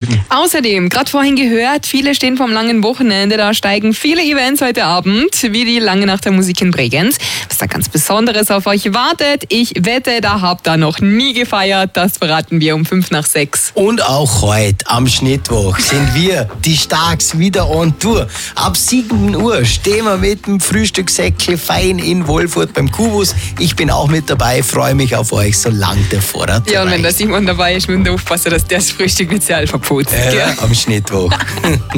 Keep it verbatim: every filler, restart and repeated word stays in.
Außerdem, gerade vorhin gehört, viele stehen vom langen Wochenende, da steigen viele Events heute Abend, wie die Lange Nacht der Musik in Bregenz. Was da ganz Besonderes auf euch wartet, ich wette, da habt ihr noch nie gefeiert, das verraten wir um fünf nach sechs. Und auch heute am Schnittwoch sind wir, die Starks, wieder on Tour. Ab sieben Uhr stehen wir mit dem Frühstückssäckchen fein in Wolfurt beim Kubus. Ich bin auch mit dabei, freue mich auf euch, solange der Vorrat Ja, und reicht. wenn der Simon dabei ist, müssen wir aufpassen, dass der das Frühstück nicht selber putzt. Ja, gell? am Schnittwoch.